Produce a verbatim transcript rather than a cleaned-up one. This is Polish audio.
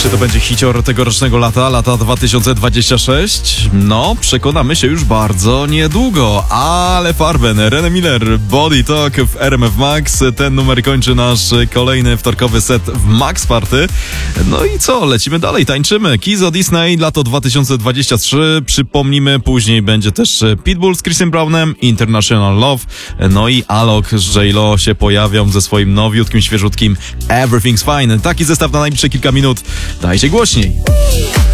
Czy to będzie hicior tegorocznego lata, lata dwa tysiące dwudziestego szóstego? No, przekonamy się już bardzo niedługo. Ale Farben, René Miller, Body Talk w R M F Max. Ten numer kończy nasz kolejny wtorkowy set w Max Party. No i co? Lecimy dalej, tańczymy. Kizo Disney, lato dwa tysiące dwudziesty trzeci. Przypomnimy, później będzie też Pitbull z Chrisem Brownem, International Love. No i Alok z J-Lo się pojawią ze swoim nowiutkim, świeżutkim Everything's Fine. Taki zestaw na najbliższe kilka minut. Dajcie głośniej.